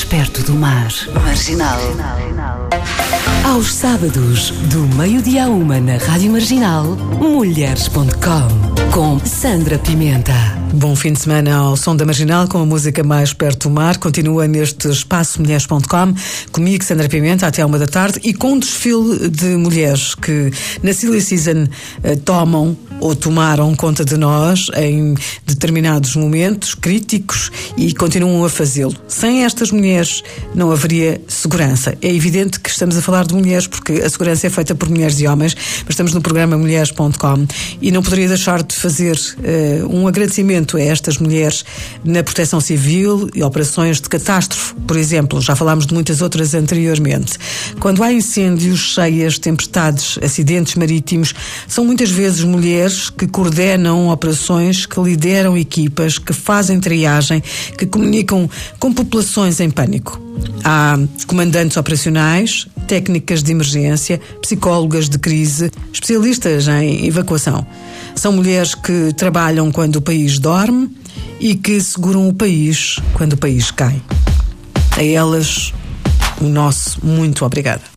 mais perto do mar. Marginal. Aos sábados, do meio-dia à 1 na Rádio Marginal, mulheres.com, com Sandra Pimenta. Bom fim de semana ao som da Marginal, com a música mais perto do mar. Continua neste espaço mulheres.com, comigo, Sandra Pimenta, até à 1 da tarde, e com um desfile de mulheres que na Silly Season tomam ou tomaram conta de nós em determinados momentos críticos e continuam a fazê-lo. Sem estas mulheres não haveria segurança. É evidente que estamos a falar de mulheres porque a segurança é feita por mulheres e homens, mas estamos no programa mulheres.com e não poderia deixar de fazer um agradecimento a estas mulheres na proteção civil e operações de catástrofe, por exemplo. Já falámos de muitas outras anteriormente. Quando há incêndios, cheias, tempestades, acidentes marítimos, são muitas vezes mulheres que coordenam operações, que lideram equipas, que fazem triagem, que comunicam com populações em pânico. Há comandantes operacionais, técnicas de emergência, psicólogas de crise, especialistas em evacuação. São mulheres que trabalham quando o país dorme e que seguram o país quando o país cai. A elas, o nosso muito obrigada.